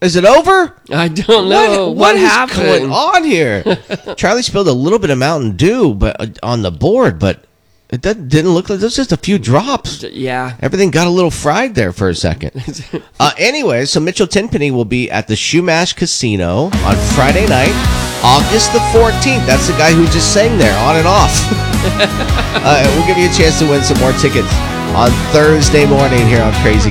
Is it over? I don't know. What happened? What is going on here? Charlie spilled a little bit of Mountain Dew on the board, but it didn't look like there's just a few drops. Yeah. Everything got a little fried there for a second. Anyway, so Mitchell Tenpenny will be at the Shumash Casino on Friday night, August the 14th. That's the guy who just sang there, on and off. We'll give you a chance to win some more tickets on Thursday morning here on Crazy